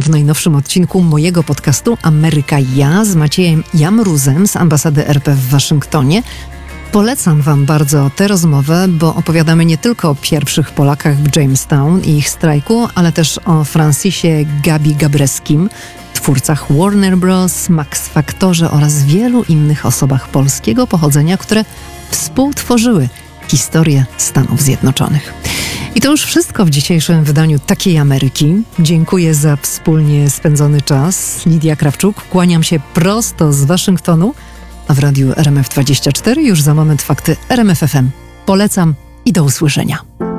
w najnowszym odcinku mojego podcastu Ameryka Ja z Maciejem Jamruzem z ambasady RP w Waszyngtonie. Polecam Wam bardzo tę rozmowę, bo opowiadamy nie tylko o pierwszych Polakach w Jamestown i ich strajku, ale też o Francisie Gabi-Gabreskim, twórcach Warner Bros., Max Factorze oraz wielu innych osobach polskiego pochodzenia, które współtworzyły historię Stanów Zjednoczonych. I to już wszystko w dzisiejszym wydaniu Takiej Ameryki. Dziękuję za wspólnie spędzony czas. Lidia Krawczuk, kłaniam się prosto z Waszyngtonu, a w radiu RMF24 już za moment fakty RMF FM. Polecam i do usłyszenia.